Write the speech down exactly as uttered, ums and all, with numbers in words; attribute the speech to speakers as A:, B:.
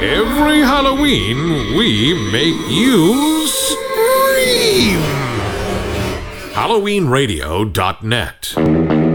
A: Every Halloween, we make you scream. Halloween Radio dot net